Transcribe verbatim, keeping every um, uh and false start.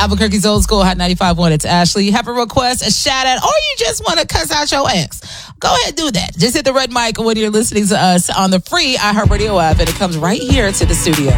Albuquerque's Old School Hot ninety-five point one. It's Ashley. You have a request, a shout out, or you just want to cuss out your ex. Go ahead and do that. Just hit the red mic when you're listening to us on the free iHeartRadio app, and it comes right here to the studio.